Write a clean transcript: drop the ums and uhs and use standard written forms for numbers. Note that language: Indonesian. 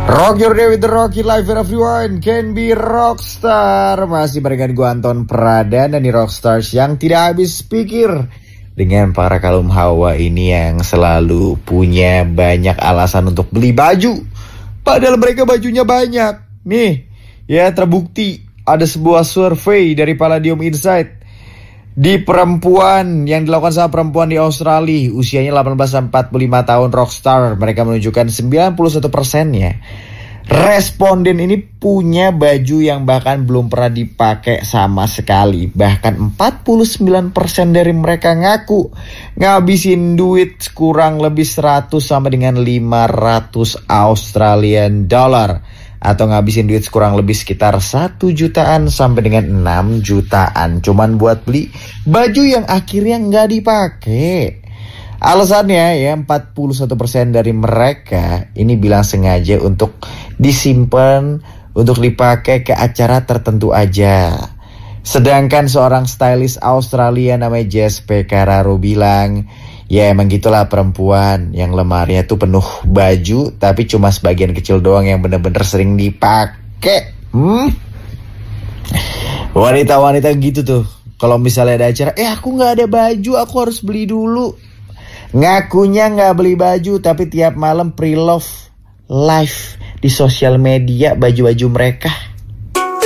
Rock your day with the Rocky Life, everyone can be rockstar. Masih barengan gue Anton Prada dan di Rockstars yang tidak habis pikir dengan para kaum hawa ini yang selalu punya banyak alasan untuk beli baju, padahal mereka bajunya banyak. Nih, ya terbukti ada sebuah survei dari Palladium Insight di perempuan yang dilakukan sama perempuan di Australia, usianya 18-45 tahun, rockstar. Mereka menunjukkan 91%-nya responden ini punya baju yang bahkan belum pernah dipakai sama sekali. Bahkan 49% dari mereka ngaku ngabisin duit kurang lebih 100 sampai dengan 500 Australian dollar, atau ngabisin duit kurang lebih sekitar 1 jutaan sampai dengan 6 jutaan cuman buat beli baju yang akhirnya nggak dipakai. Alasannya ya, 41% dari mereka ini bilang sengaja untuk disimpan untuk dipakai ke acara tertentu aja. Sedangkan seorang stylist Australia namanya Jess Pekararo bilang, ya emang gitulah perempuan yang lemarinya tuh penuh baju, tapi cuma sebagian kecil doang yang bener-bener sering dipakai. Wanita-wanita gitu tuh, kalau misalnya ada acara, aku nggak ada baju, aku harus beli dulu. Ngakunya nggak beli baju, tapi tiap malam pre-love live di sosial media baju-baju mereka.